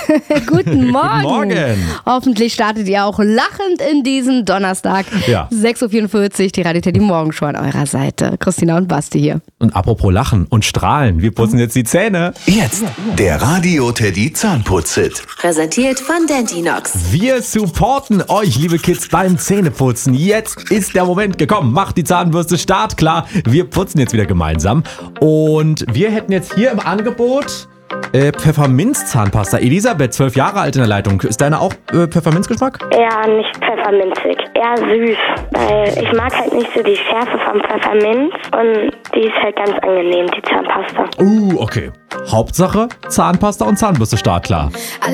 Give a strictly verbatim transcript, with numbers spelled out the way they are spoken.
Guten Morgen. Guten Morgen. Hoffentlich startet ihr auch lachend in diesen Donnerstag. Ja. sechs Uhr vierundvierzig, die Radio Teddy Morgenshow an eurer Seite. Christina und Basti hier. Und apropos Lachen und Strahlen, wir putzen jetzt die Zähne. Jetzt der Radio Teddy Zahnputz-Hit. Präsentiert von Dentinox. Wir supporten euch, liebe Kids, beim Zähneputzen. Jetzt ist der Moment gekommen. Macht die Zahnbürste startklar. Wir putzen jetzt wieder gemeinsam. Und wir hätten jetzt hier im Angebot äh, Pfefferminz-Zahnpasta. Elisabeth, zwölf Jahre alt in der Leitung. Ist deine auch äh, Pfefferminzgeschmack? Eher nicht pfefferminzig, eher süß. Weil ich mag halt nicht so die Schärfe vom Pfefferminz und die ist halt ganz angenehm, die Zahnpasta. Uh, okay. Hauptsache Zahnpasta und Zahnbürste startklar.